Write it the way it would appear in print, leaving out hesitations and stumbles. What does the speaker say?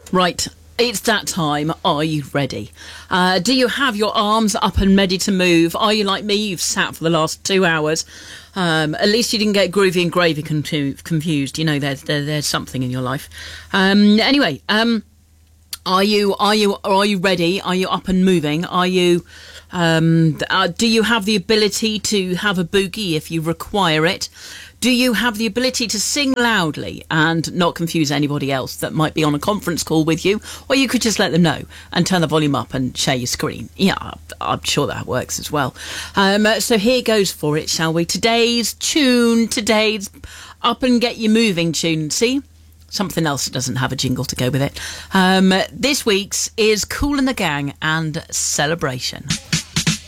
Right, it's that time. Are you ready? Do you have your arms up and ready to move? Are you like me? You've sat for the last 2 hours. At least you didn't get groovy and gravy confused. You know, there's something in your life. Anyway, are you ready? Are you up and moving? Are you? Do you have the ability to have a boogie if you require it? Do you have the ability to sing loudly and not confuse anybody else that might be on a conference call with you? Or you could just let them know and turn the volume up and share your screen. Yeah, I'm sure that works as well. So here goes for it, shall we? Today's Up and Get You Moving tune. See? Something else that doesn't have a jingle to go with it. This week's is Kool and the Gang and Celebration.